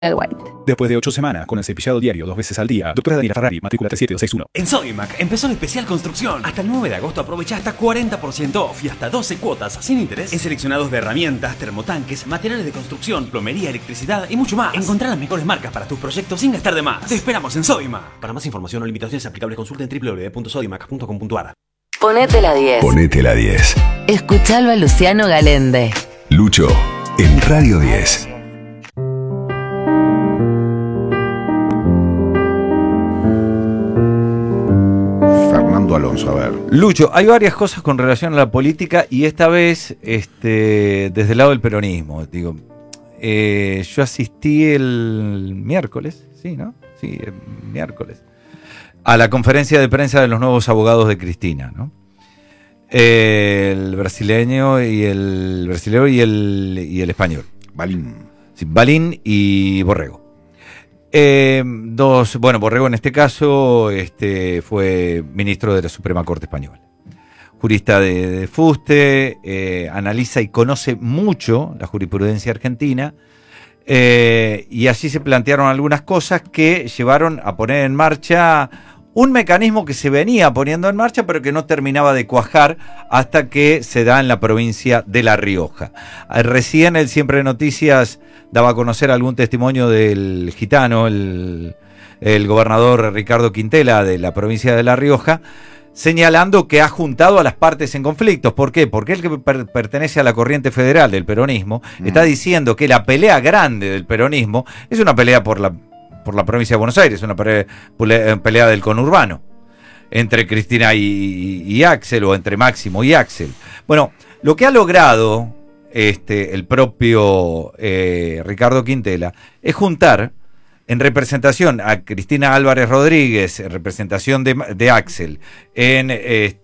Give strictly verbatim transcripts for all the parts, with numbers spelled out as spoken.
White. Después de ocho semanas con el cepillado diario dos veces al día, doctora Daniela Ferrari, matrícula tres siete dos seis uno. En Sodimac empezó el especial construcción. Hasta el nueve de agosto aprovecha hasta cuarenta por ciento off y hasta doce cuotas sin interés en seleccionados de herramientas, termotanques, materiales de construcción, plomería, electricidad y mucho más. Encontrá las mejores marcas para tus proyectos sin gastar de más. Te esperamos en Sodimac. Para más información o limitaciones aplicables consulta en w w w punto sodimac punto com punto a r. Ponete la diez. Ponete la diez. Escuchalo a Luciano Galende. Lucho en Radio diez. Fernando Alonso, a ver. Lucho, hay varias cosas con relación a la política y esta vez este, desde el lado del peronismo. Digo, eh, yo asistí el miércoles, sí, ¿no? Sí, el miércoles, a la conferencia de prensa de los nuevos abogados de Cristina, ¿no? Eh, el brasileño y el brasileño y el, y el español. Balín. Sí, Balín y Borrego. Eh, dos, bueno, Borrego en este caso este, fue ministro de la Suprema Corte Española. Jurista de, de Fuste, eh, analiza y conoce mucho la jurisprudencia argentina. Eh, y así se plantearon algunas cosas que llevaron a poner en marcha un mecanismo que se venía poniendo en marcha pero que no terminaba de cuajar hasta que se da en la provincia de La Rioja. Recién el Siempre Noticias daba a conocer algún testimonio del gitano, el, el gobernador Ricardo Quintela de la provincia de La Rioja, señalando que ha juntado a las partes en conflictos. ¿Por qué? Porque él, que per- pertenece a la corriente federal del peronismo, mm. está diciendo que la pelea grande del peronismo es una pelea por la, por la provincia de Buenos Aires, una pelea, pelea del conurbano, entre Cristina y, y, y Axel, o entre Máximo y Axel. Bueno, lo que ha logrado este, el propio eh, Ricardo Quintela es juntar en representación a Cristina Álvarez Rodríguez, en representación de, de Axel, en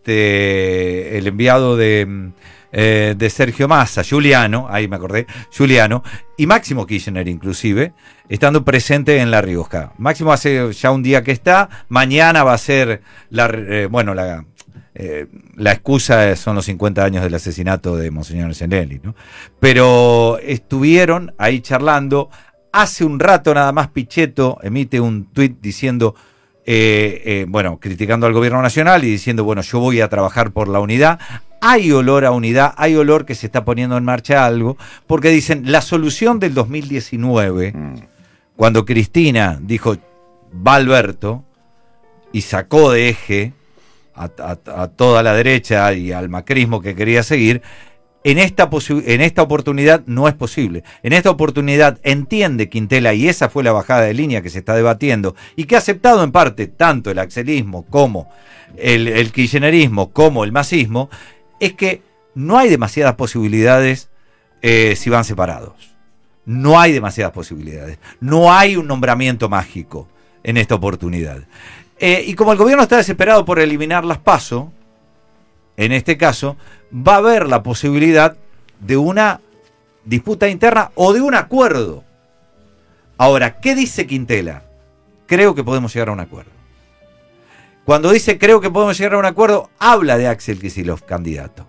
este el enviado de, eh, de Sergio Massa, Giuliano, ahí me acordé, Giuliano, y Máximo Kirchner inclusive, estando presente en La Rioja. Máximo hace ya un día que está, mañana va a ser la, eh, bueno, la... Eh, la excusa son los cincuenta años del asesinato de Monseñor Zenelli, ¿no? Pero estuvieron ahí charlando. Hace un rato nada más Pichetto emite un tuit diciendo, eh, eh, bueno, criticando al gobierno nacional y diciendo, bueno, yo voy a trabajar por la unidad. Hay olor a unidad, hay olor que se está poniendo en marcha algo, porque dicen, la solución del dos mil diecinueve, mm. cuando Cristina dijo, va Alberto, y sacó de eje a, a, a toda la derecha y al macrismo que quería seguir, En esta, posi- en esta oportunidad no es posible. En esta oportunidad entiende Quintela, y esa fue la bajada de línea que se está debatiendo, y que ha aceptado en parte tanto el axelismo como el, el kirchnerismo como el masismo, es que no hay demasiadas posibilidades eh, si van separados. No hay demasiadas posibilidades. No hay un nombramiento mágico en esta oportunidad. Eh, y como el gobierno está desesperado por eliminar las PASO, en este caso, va a haber la posibilidad de una disputa interna o de un acuerdo. Ahora, ¿qué dice Quintela? Creo que podemos llegar a un acuerdo. Cuando dice creo que podemos llegar a un acuerdo, habla de Axel Kicillof, candidato.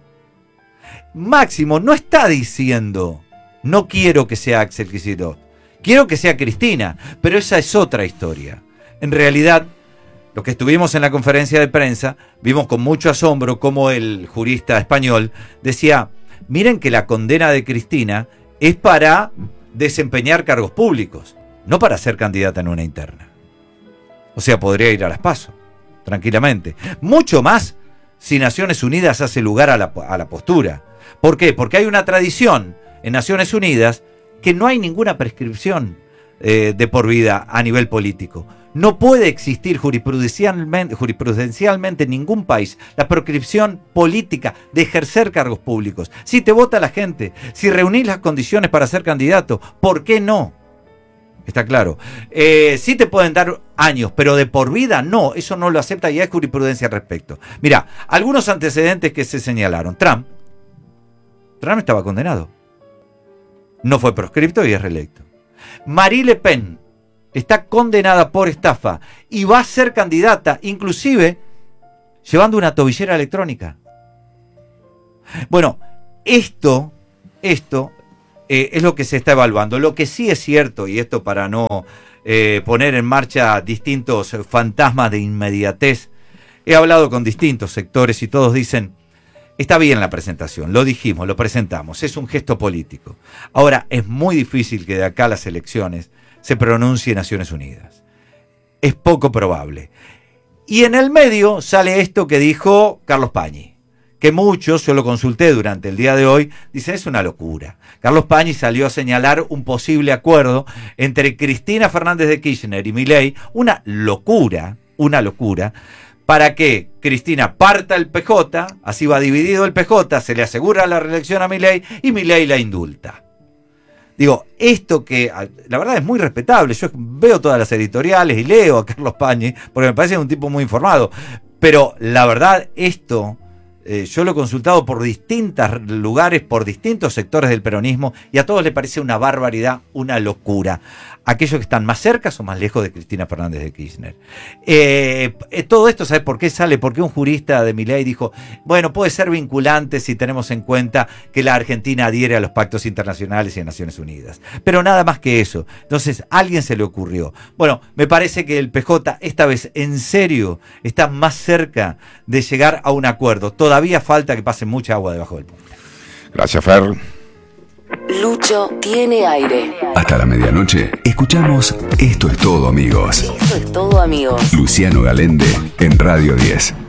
Máximo no está diciendo no quiero que sea Axel Kicillof, quiero que sea Cristina, pero esa es otra historia. En realidad, los que estuvimos en la conferencia de prensa, vimos con mucho asombro cómo el jurista español decía, miren que la condena de Cristina es para desempeñar cargos públicos, no para ser candidata en una interna. O sea, podría ir a las PASO, tranquilamente. Mucho más si Naciones Unidas hace lugar a la, a la postura. ¿Por qué? Porque hay una tradición en Naciones Unidas que no hay ninguna prescripción eh, de por vida a nivel político. No puede existir jurisprudencialmente, jurisprudencialmente en ningún país la proscripción política de ejercer cargos públicos. Si te vota la gente, si reunís las condiciones para ser candidato, ¿por qué no? Está claro. Eh, sí te pueden dar años, pero de por vida no. Eso no lo acepta y hay jurisprudencia al respecto. Mira, algunos antecedentes que se señalaron. Trump. Trump estaba condenado. No fue proscripto y es reelecto. Marie Le Pen está condenada por estafa y va a ser candidata, inclusive llevando una tobillera electrónica. Bueno, esto, esto eh, es lo que se está evaluando. Lo que sí es cierto, y esto para no eh, poner en marcha distintos fantasmas de inmediatez, he hablado con distintos sectores y todos dicen, está bien la presentación, lo dijimos, lo presentamos, es un gesto político. Ahora, es muy difícil que de acá a las elecciones se pronuncie Naciones Unidas. Es poco probable. Y en el medio sale esto que dijo Carlos Pañi, que muchos, yo lo consulté durante el día de hoy, dicen es una locura. Carlos Pañi salió a señalar un posible acuerdo entre Cristina Fernández de Kirchner y Milei, una locura, una locura, para que Cristina parta el P J, así va dividido el P J, se le asegura la reelección a Milei y Milei la indulta. Digo, esto que la verdad es muy respetable, yo veo todas las editoriales y leo a Carlos Pañi, porque me parece un tipo muy informado, pero la verdad esto, eh, yo lo he consultado por distintos lugares, por distintos sectores del peronismo, y a todos les parece una barbaridad, una locura. Aquellos que están más cerca o más lejos de Cristina Fernández de Kirchner. Eh, todo esto, ¿sabes por qué sale? Porque un jurista de Milei dijo, bueno, puede ser vinculante si tenemos en cuenta que la Argentina adhiere a los pactos internacionales y a Naciones Unidas. Pero nada más que eso. Entonces, a alguien se le ocurrió. Bueno, me parece que el P J esta vez, en serio, está más cerca de llegar a un acuerdo. Todavía falta que pase mucha agua debajo del puente. Gracias, Fer. Lucho tiene aire. Hasta la medianoche, escuchamos Esto es todo, amigos. Esto es todo, amigos. Luciano Galende en Radio diez.